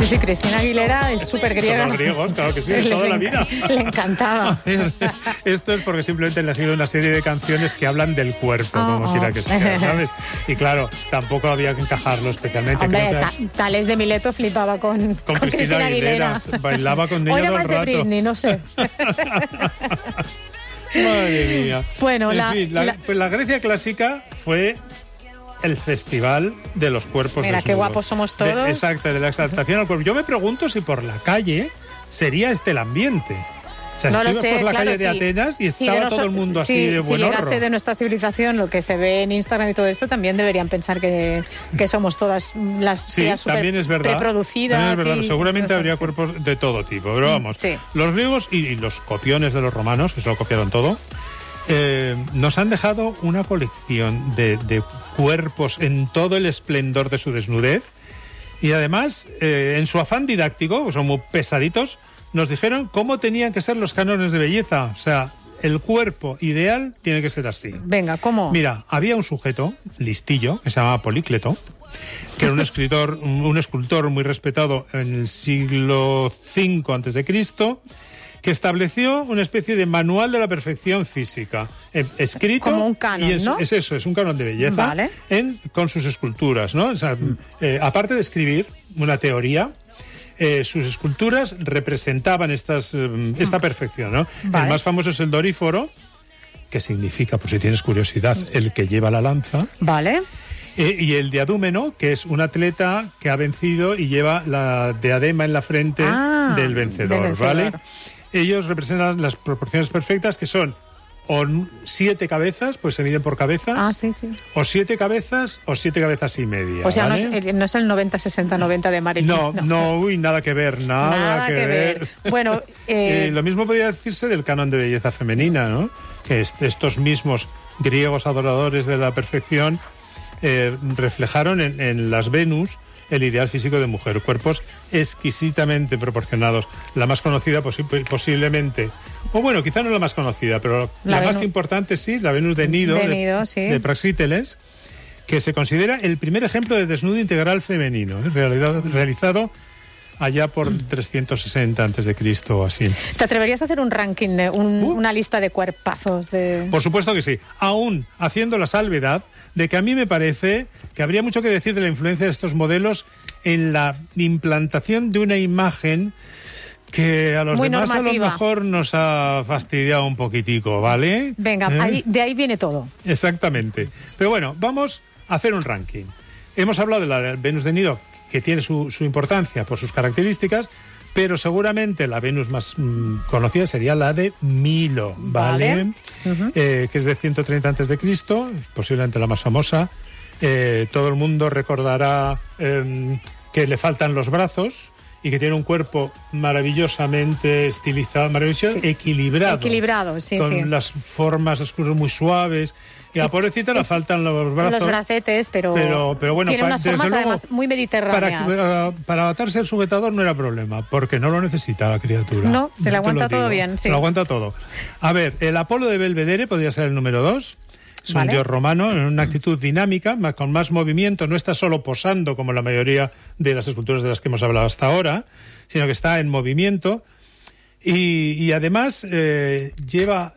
Sí, Cristina Aguilera es súper griega. Los griegos, claro que sí, de toda la vida. Le encantaba. A ver, esto es porque simplemente han elegido una serie de canciones que hablan del cuerpo, como quiera que sea, ¿sabes? Y claro, tampoco había que encajarlo especialmente. Hombre, Tales de Mileto flipaba con Cristina Aguilera. Bailaba con ella todo el rato. O era más de Britney, no sé. Madre mía. Bueno, pues la Grecia clásica fue el festival de los cuerpos Mira, desnudos. qué guapos somos todos. Exacto, de la exaltación al cuerpo. Yo me pregunto si por la calle sería este el ambiente. O sea, no lo ibas sé, por la claro, calle de Atenas y estaba todo el mundo así de buen Si horror. llegase de nuestra civilización, lo que se ve en Instagram y todo esto, también deberían pensar que somos todas las tías también es verdad. Reproducidas. También es verdad. Y seguramente habría cuerpos de todo tipo. Pero vamos, los griegos y los copiones de los romanos, que se lo copiaron todo, nos han dejado una colección de cuerpos en todo el esplendor de su desnudez. Y además, en su afán didáctico, que son muy pesaditos, nos dijeron cómo tenían que ser los cánones de belleza. O sea, el cuerpo ideal tiene que ser así. Venga, ¿cómo? Mira, había un sujeto listillo que se llamaba Polícleto, que era un escultor muy respetado en el siglo V a.C., que estableció una especie de manual de la perfección física, escrito. Como un canon, ¿no? Es un canon de belleza, vale, con sus esculturas, ¿no? O sea, aparte de escribir una teoría, sus esculturas representaban esta perfección, ¿no? Vale. El más famoso es el Doríforo, que significa, por si tienes curiosidad, el que lleva la lanza. Vale. Y el Diadúmeno, que es un atleta que ha vencido y lleva la diadema en la frente del vencedor, ¿vale? Ellos representan las proporciones perfectas, que son o 7 cabezas, pues se miden por cabezas. Sí. O 7 cabezas o 7 cabezas y media. O sea, ¿vale? no es el 90-60-90 de Marilyn. No, nada que ver, nada que ver. Bueno, lo mismo podría decirse del canon de belleza femenina, ¿no? Que estos mismos griegos adoradores de la perfección reflejaron en las Venus el ideal físico de mujer, cuerpos exquisitamente proporcionados. La más conocida posiblemente, o bueno, quizá no la más conocida, pero la más importante sí, la Venus de Nido, de Praxíteles, que se considera el primer ejemplo de desnudo integral femenino, realizado allá por 360 a.C. o así. ¿Te atreverías a hacer un ranking, una lista de cuerpazos? Por supuesto que sí, aún haciendo la salvedad de que a mí me parece que habría mucho que decir de la influencia de estos modelos en la implantación de una imagen que a los muy demás normativa. A lo mejor nos ha fastidiado un poquitico, ¿vale? Venga, de ahí viene todo. Exactamente. Pero bueno, vamos a hacer un ranking. Hemos hablado de la Venus de Nido, que tiene su importancia por sus características, pero seguramente la Venus más conocida sería la de Milo, ¿vale? Que es de 130 a.C., posiblemente la más famosa. Todo el mundo recordará que le faltan los brazos y que tiene un cuerpo maravillosamente estilizado, equilibrado, con las formas oscuras muy suaves. Y a la pobrecita le faltan los brazos. Los bracetes, pero bueno, tiene unas formas además muy mediterráneas. Para atarse el sujetador no era problema, porque no lo necesita la criatura. No, te lo aguanta todo bien, sí. Te lo aguanta todo. A ver, el Apolo de Belvedere podría ser el número 2. Es un dios romano en una actitud dinámica, con más movimiento. No está solo posando, como la mayoría de las esculturas de las que hemos hablado hasta ahora, sino que está en movimiento. Y además lleva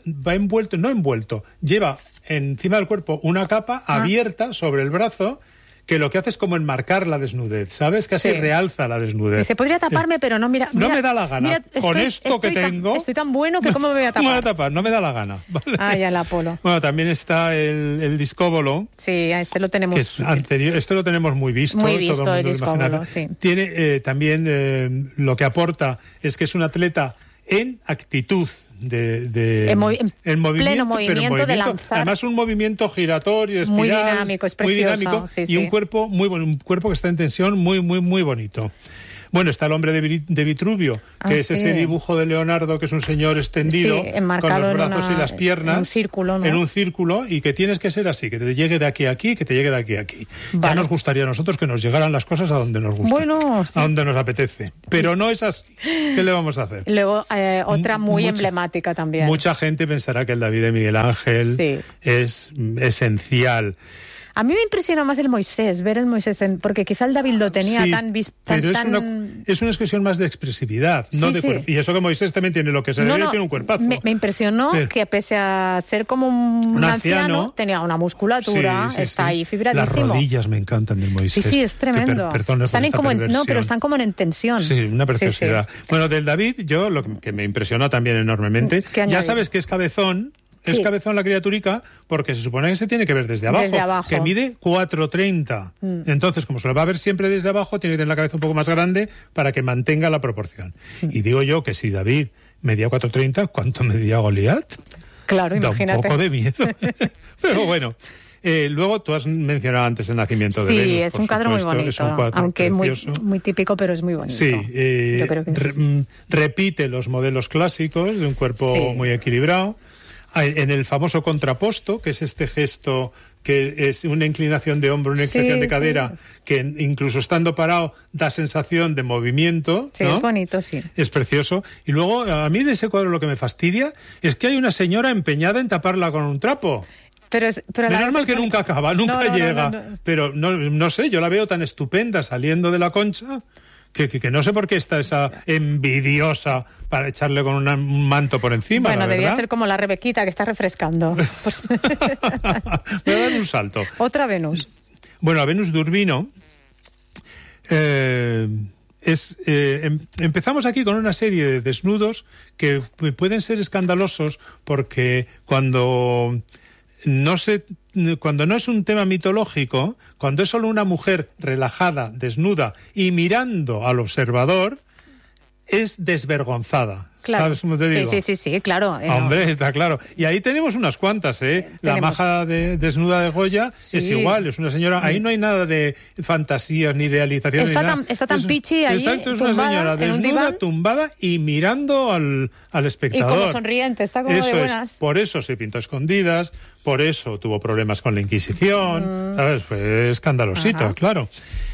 encima del cuerpo una capa abierta sobre el brazo, que lo que hace es como enmarcar la desnudez, ¿sabes? Casi realza la desnudez. Dice, podría taparme, pero no, mira... No me da la gana. Con esto que tengo... Estoy tan bueno que cómo me voy a tapar. No me voy a tapar, no me da la gana. ¿Vale? Ya el Apolo. Bueno, también está el discóbolo. Sí, a este lo tenemos... Que es anterior, este lo tenemos muy visto. Muy visto el discóbolo, sí. Tiene también lo que aporta es que es un atleta en actitud en movimiento, pleno movimiento de lanzar. Además un movimiento giratorio, espiral, muy dinámico, es precioso, muy dinámico, sí, y un cuerpo muy bueno, un cuerpo que está en tensión muy bonito. Bueno, está el hombre de Vitruvio, que es ese dibujo de Leonardo, que es un señor extendido, con los brazos y las piernas, en un círculo, y que tienes que ser así, que te llegue de aquí a aquí, que te llegue de aquí a aquí. Vale. Ya nos gustaría a nosotros que nos llegaran las cosas a donde nos gusta, a donde nos apetece. Pero no es así. ¿Qué le vamos a hacer? Luego, otra muy emblemática también. Mucha gente pensará que el David de Miguel Ángel es esencial. A mí me impresionó más el Moisés, ver el Moisés, porque quizá el David lo tenía sí, tan visto. Pero es una expresión más de expresividad, no de cuerpo. Y eso que Moisés también tiene lo que se debe, tiene un cuerpazo. Me impresionó que pese a ser como un anciano, tenía una musculatura, está ahí fibradísimo. Las rodillas me encantan del Moisés. Sí, es tremendo. Están pero están como en tensión. Sí, una preciosidad. Bueno, del David, yo lo que me impresionó también enormemente, ya sabes que es cabezón. Es cabezón la criaturica porque se supone que se tiene que ver desde abajo. Que mide 4,30. Entonces, como se lo va a ver siempre desde abajo, tiene que tener la cabeza un poco más grande para que mantenga la proporción. Y digo yo que si David medía 4,30, ¿cuánto medía Goliat? Claro, imagínate. Da un poco de miedo. Pero bueno. Luego tú has mencionado antes el nacimiento de Venus. Sí, es un cuadro muy bonito. Es un cuadro aunque muy típico, pero es muy bonito. Sí, yo creo que repite los modelos clásicos de un cuerpo muy equilibrado. En el famoso contraposto, que es este gesto que es una inclinación de hombro, una inclinación de cadera, que incluso estando parado da sensación de movimiento. Sí, ¿no? Es bonito, sí. Es precioso. Y luego, a mí de ese cuadro lo que me fastidia es que hay una señora empeñada en taparla con un trapo. Pero menos mal que nunca acaba, nunca llega. No. Pero no sé, yo la veo tan estupenda saliendo de la concha que no sé por qué está esa envidiosa para echarle con un manto por encima. Bueno, debía ser como la Rebequita que está refrescando. Pues... Voy a dar un salto. Otra Venus. Bueno, a Venus de Urbino empezamos aquí con una serie de desnudos que pueden ser escandalosos porque cuando no es un tema mitológico, cuando es solo una mujer relajada, desnuda y mirando al observador, es desvergonzada. Claro. ¿Sabes cómo te digo? Sí, claro. Hombre, está claro. Y ahí tenemos unas cuantas, ¿eh? La maja desnuda de Goya es igual, es una señora... Ahí no hay nada de fantasías ni idealización. Está tan pichi ahí, exacto, es una señora desnuda, tumbada y mirando al espectador. Y como sonriente, está como de buenas. Por eso se pintó a escondidas, por eso tuvo problemas con la Inquisición, ¿sabes? Fue escandalosito, claro.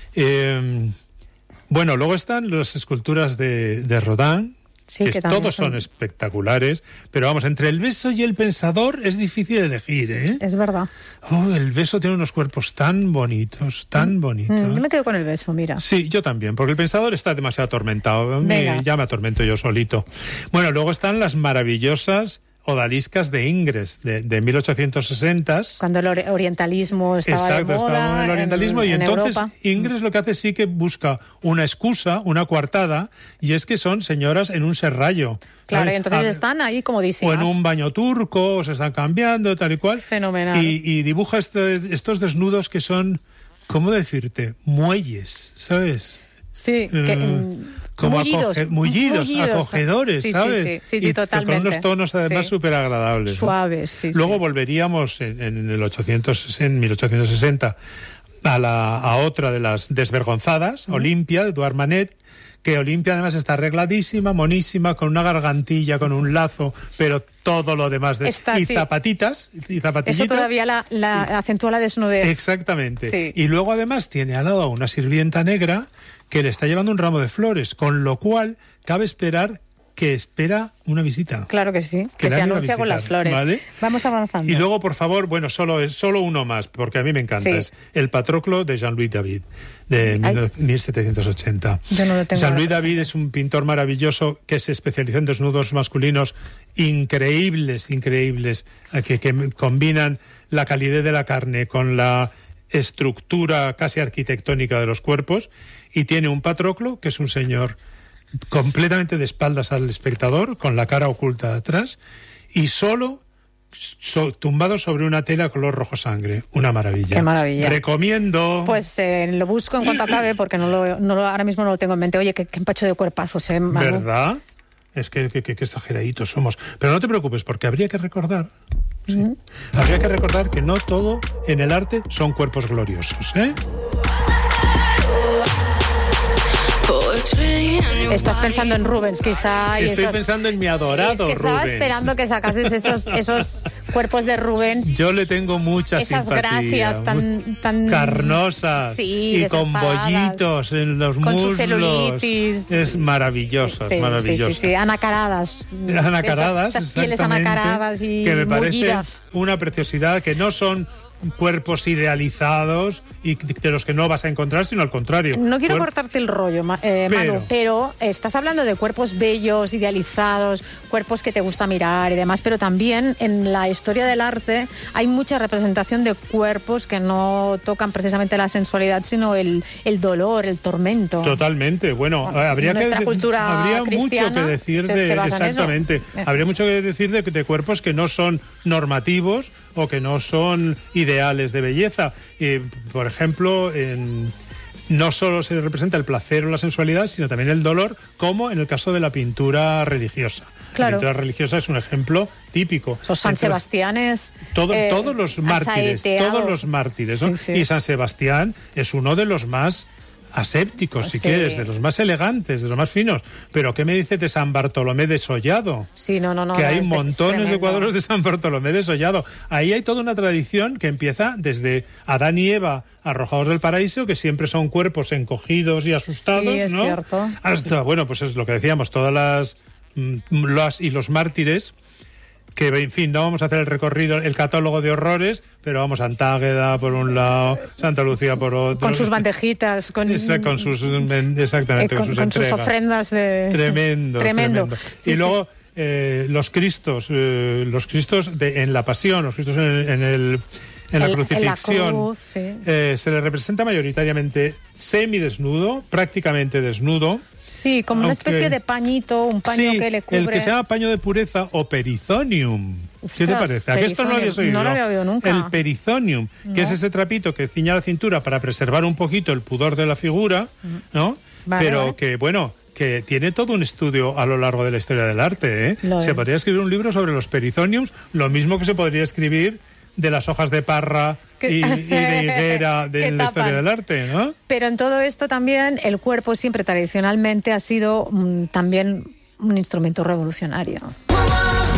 Bueno, luego están las esculturas de Rodin, que todos son espectaculares, pero vamos, entre el beso y el pensador es difícil elegir, ¿eh? Es verdad. El beso tiene unos cuerpos tan bonitos, tan bonitos. Yo me quedo con el beso, mira. Sí, yo también, porque el pensador está demasiado atormentado. Ya me atormento yo solito. Bueno, luego están las maravillosas odaliscas de Ingres, de 1860. Cuando el orientalismo estaba de moda. Estaba en el orientalismo y entonces Europa. Ingres lo que hace sí que busca una excusa, una coartada, y es que son señoras en un serrallo. Claro, y entonces están ahí comodísimas. O en un baño turco, o se están cambiando, tal y cual. Fenomenal. Y dibuja estos desnudos que son, ¿cómo decirte? Muelles, ¿sabes? Sí, como mullidos, acogedores, ¿sabes? Sí, totalmente. Con unos tonos además súper agradables. Suaves, sí. Luego volveríamos en 1860 a otra de las desvergonzadas, Olimpia, de Eduard Manet, que Olimpia además está arregladísima, monísima, con una gargantilla, con un lazo, pero todo lo demás y zapatitas. Eso todavía la acentúa la desnudez. Exactamente. Sí. Y luego además tiene al lado a una sirvienta negra que le está llevando un ramo de flores, con lo cual cabe esperar que espera una visita. Claro que sí, que se anuncia con las flores. ¿Vale? Vamos avanzando. Y luego, por favor, solo uno más, porque a mí me encanta, es El Patroclo de Jean-Louis David, de 1780. Yo no lo tengo. Jean-Louis David es un pintor maravilloso que se especializó en desnudos masculinos increíbles, que combinan la calidez de la carne con la estructura casi arquitectónica de los cuerpos, y tiene un Patroclo, que es un señor completamente de espaldas al espectador, con la cara oculta de atrás, y solo tumbado sobre una tela color rojo sangre. Una maravilla. Qué maravilla. Recomiendo. Pues lo busco en cuanto acabe, porque ahora mismo no lo tengo en mente. Oye, qué empacho de cuerpazos, Manu. ¿Verdad? Es que exageraditos somos. Pero no te preocupes, porque habría que recordar... Habría que recordar que no todo en el arte son cuerpos gloriosos, ¿eh? Estás pensando en Rubens, quizá. Estoy pensando en mi adorado Rubens. Estaba esperando que sacases esos cuerpos de Rubens. Yo le tengo mucha simpatía. Esas gracias tan carnosas y con bollitos en los con muslos. Su celulitis. Es maravilloso, es maravilloso. Sí, anacaradas. Anacaradas, esas pieles anacaradas y que me parecen mullidas. una preciosidad, que no son cuerpos idealizados y de los que no vas a encontrar, sino al contrario. No quiero cortarte el rollo, Manu, pero estás hablando de cuerpos bellos, idealizados, cuerpos que te gusta mirar y demás, pero también en la historia del arte hay mucha representación de cuerpos que no tocan precisamente la sensualidad, sino el dolor, el tormento. Totalmente. Bueno, habría mucho que decir exactamente. Habría mucho que decir de cuerpos que no son normativos o que no son ideales de belleza. Por ejemplo, no solo se representa el placer o la sensualidad, sino también el dolor, como en el caso de la pintura religiosa. Claro. La pintura religiosa es un ejemplo típico. Los San Sebastianes. Todos los mártires, ¿no? Sí. Y San Sebastián es uno de los más asépticos, si quieres, de los más elegantes, de los más finos. Pero ¿qué me dices de San Bartolomé desollado? Sí, no. Que hay montones de cuadros de San Bartolomé desollado. Ahí hay toda una tradición que empieza desde Adán y Eva arrojados del paraíso, que siempre son cuerpos encogidos y asustados, sí, es ¿no? Cierto. Hasta, bueno, pues es lo que decíamos, todas los mártires, que, en fin, no vamos a hacer el recorrido, el catálogo de horrores, pero vamos, Antágueda por un lado, Santa Lucía por otro. Con sus bandejitas, con sus ofrendas de... Tremendo. Sí, y luego los Cristos en la Pasión, los Cristos en la crucifixión, en la cruz, sí. Se le representa mayoritariamente semidesnudo, prácticamente desnudo. Sí, como una especie de pañito, un paño que le cubre. El que se llama paño de pureza o perizonium. ¿Qué te parece? ¿A que esto no lo habías oído? No lo había oído nunca. El perizonium, que es ese trapito que ciña la cintura para preservar un poquito el pudor de la figura, ¿no? Pero que tiene todo un estudio a lo largo de la historia del arte, ¿eh? Se podría escribir un libro sobre los perizoniums, lo mismo que se podría escribir de las hojas de parra y de higuera de la historia del arte, ¿no? Pero en todo esto también el cuerpo siempre tradicionalmente ha sido también un instrumento revolucionario.